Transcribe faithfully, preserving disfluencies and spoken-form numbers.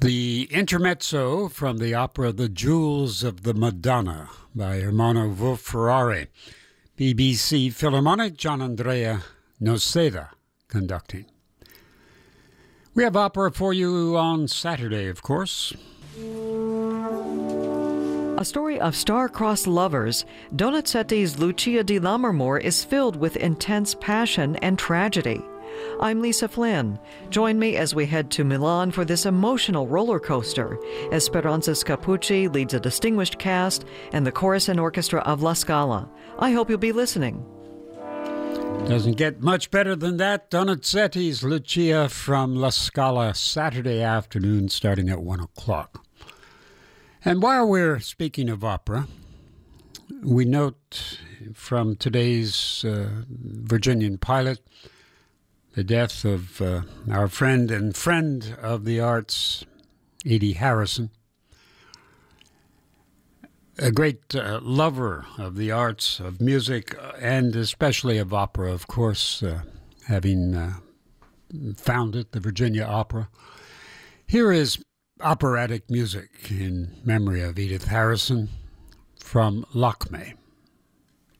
The intermezzo from the opera The Jewels of the Madonna by Ermanno Wolf-Ferrari. B B C Philharmonic, Gianandrea Noseda conducting. We have opera for you on Saturday, of course. A story of star-crossed lovers, Donizetti's Lucia di Lammermoor is filled with intense passion and tragedy. I'm Lisa Flynn. Join me as we head to Milan for this emotional roller coaster as Speranza Scapucci leads a distinguished cast and the chorus and orchestra of La Scala. I hope you'll be listening. Doesn't get much better than that. Donizetti's Lucia from La Scala, Saturday afternoon starting at one o'clock. And while we're speaking of opera, we note from today's uh, Virginian pilot the death of uh, our friend and friend of the arts, Edie Harrison, a great uh, lover of the arts, of music, and especially of opera, of course, uh, having uh, founded the Virginia Opera. Here is operatic music in memory of Edith Harrison from Lakme.